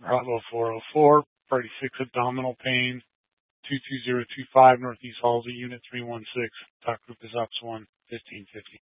Bravo 404, Party 6 abdominal pain, 22025 Northeast Halsey, Unit 316. Talk group is Ops 1, 1550.